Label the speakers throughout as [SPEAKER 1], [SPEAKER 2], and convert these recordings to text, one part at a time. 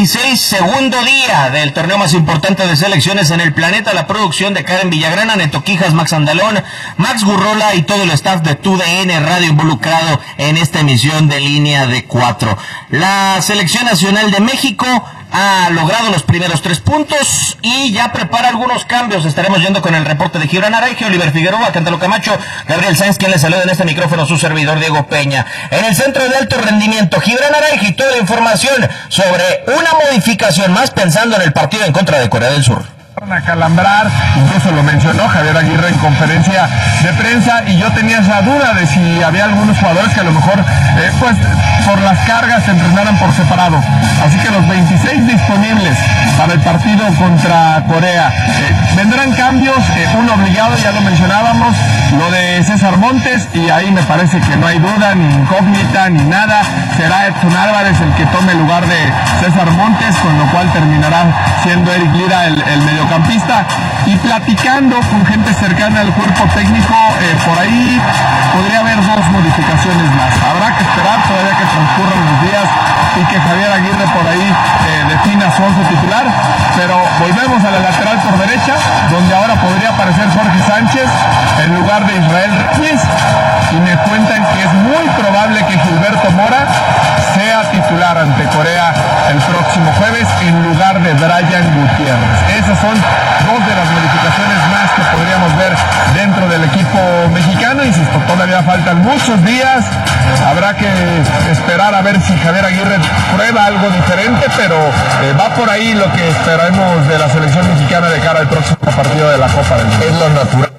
[SPEAKER 1] 26, segundo día del torneo más importante de selecciones en el planeta. La producción de Karen Villagrana, Neto Quijas, Max Andalón, Max Gurrola y todo el staff de TUDN Radio involucrado en esta emisión de Línea de 4. La Selección Nacional de México ha logrado los primeros 3 puntos y ya prepara algunos cambios. Estaremos yendo con el reporte de Gibran Araige, Oliver Figueroa, Cantalo Camacho, Gabriel Sainz, quien le saluda en este micrófono, su servidor Diego Peña. En el centro de alto rendimiento, Gibran Araige y toda la información sobre una modificación más pensando en el partido en contra de Corea del Sur.
[SPEAKER 2] A calambrar, incluso lo mencionó Javier Aguirre en conferencia de prensa, y yo tenía esa duda de si había algunos jugadores que a lo mejor pues por las cargas se entrenaran por separado. Así que los 26 disponibles para el partido contra Corea. Vendrán cambios, uno obligado, ya lo mencionábamos, lo de César Montes, y ahí me parece que no hay duda, ni incógnita, ni nada. Será Edson Álvarez el que tome el lugar de César Montes, con lo cual terminará siendo Eric Lira el mediocampista. Y platicando con gente cercana al cuerpo técnico, por ahí podría haber 2 modificaciones más. Habrá que esperar todavía que transcurran los días y que Javier Aguirre por ahí defina su once titular, pero volvemos a la lateral por derecha, donde ahora podría aparecer Jorge Sánchez en lugar de Israel Reyes, y me cuentan que es muy probable que Gilberto Mora sea titular ante Corea el próximo jueves en lugar de Brian Gutiérrez. Esas son 2 de las modificaciones más que podríamos ver dentro del equipo mexicano. Insisto, todavía faltan muchos días, habrá que esperar a ver si Javier Aguirre prueba algo diferente, pero va por ahí lo que esperamos de la selección mexicana de cara al próximo partido de la Copa del Mundo.
[SPEAKER 1] Es lo natural.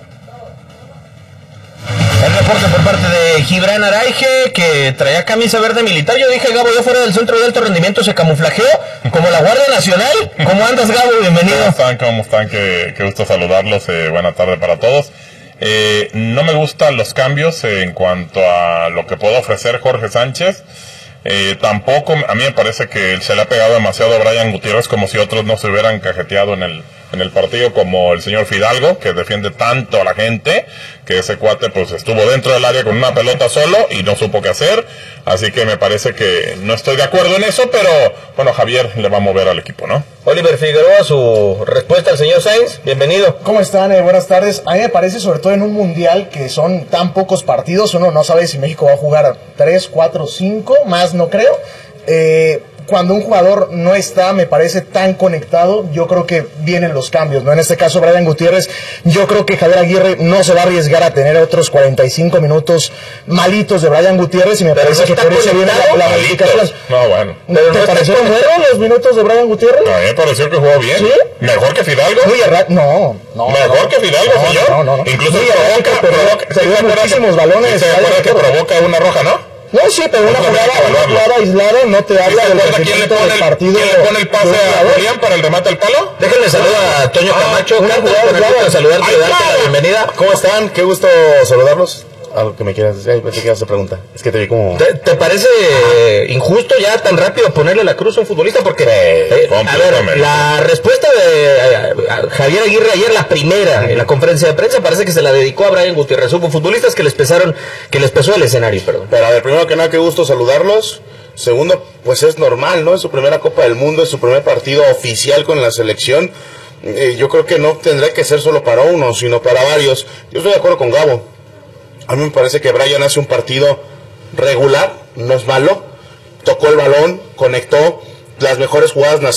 [SPEAKER 1] El reporte por parte de Gibran Araige, que traía camisa verde militar. Yo dije, Gabo, ya fuera del centro de alto rendimiento se camuflajeó como la Guardia Nacional. ¿Cómo andas, Gabo? Bienvenido.
[SPEAKER 3] ¿Cómo están? Qué gusto saludarlos. Buena tarde para todos. No me gustan los cambios en cuanto a lo que puede ofrecer Jorge Sánchez. Tampoco, a mí me parece que se le ha pegado demasiado a Brian Gutiérrez, como si otros no se hubieran cajeteado en el partido, como el señor Fidalgo, que defiende tanto a la gente, que ese cuate pues estuvo dentro del área con una pelota solo y no supo qué hacer. Así que me parece que no estoy de acuerdo en eso, pero bueno, Javier le va a mover al equipo, ¿no?
[SPEAKER 1] Oliver Figueroa, su respuesta al señor Sainz, bienvenido.
[SPEAKER 4] ¿Cómo están? Buenas tardes. A mí me parece, sobre todo en un mundial que son tan pocos partidos, uno no sabe si México va a jugar 3, 4, 5, más no creo. Cuando un jugador no está, me parece, tan conectado, yo creo que vienen los cambios, ¿no? En este caso, Brian Gutiérrez, yo creo que Javier Aguirre no se va a arriesgar a tener otros 45 minutos malitos de Brian Gutiérrez, y me parece que por eso viene la modificación.
[SPEAKER 3] No, bueno.
[SPEAKER 4] ¿Te parecieron buenos los minutos de Brian Gutiérrez?
[SPEAKER 3] A mí me pareció que jugó bien.
[SPEAKER 4] ¿Sí?
[SPEAKER 3] ¿Mejor que Fidalgo?
[SPEAKER 4] No.
[SPEAKER 3] ¿Mejor que Fidalgo, señor?
[SPEAKER 4] No.
[SPEAKER 3] Incluso
[SPEAKER 4] provoca muchísimos balones.
[SPEAKER 3] ¿Se acuerda que provoca una roja, no?
[SPEAKER 4] No, sí, pero una jugada aislada no te habla del rendimiento del partido.
[SPEAKER 3] ¿Quién le pone el pase a Julián para el remate al palo?
[SPEAKER 1] Déjenle saludar a Toño Camacho.
[SPEAKER 4] Una jugada
[SPEAKER 1] aislada. Saludarte y darte la bienvenida.
[SPEAKER 5] ¿Cómo están? Qué gusto saludarlos. Algo que me quieras decir, pensé que ibas a preguntar. Es que te vi como...
[SPEAKER 1] ¿Te parece injusto ya tan rápido ponerle la cruz a un futbolista? Porque, a ver, la respuesta de Javier Aguirre ayer, la primera, en la conferencia de prensa, parece que se la dedicó a Brian Gutiérrez. Hubo futbolistas que les pesó el escenario, perdón.
[SPEAKER 5] Pero a ver, primero que nada, qué gusto saludarlos. Segundo, pues es normal, ¿no? Es su primera Copa del Mundo, es su primer partido oficial con la selección. Yo creo que no tendrá que ser solo para uno, sino para varios. Yo estoy de acuerdo con Gabo. A mí me parece que Brian hace un partido regular, no es malo, tocó el balón, conectó, las mejores jugadas